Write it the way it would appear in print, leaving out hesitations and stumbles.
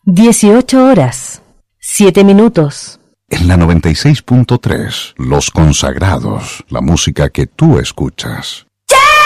18 horas, 7 minutos. En la 96.3, Los Consagrados, la música que tú escuchas.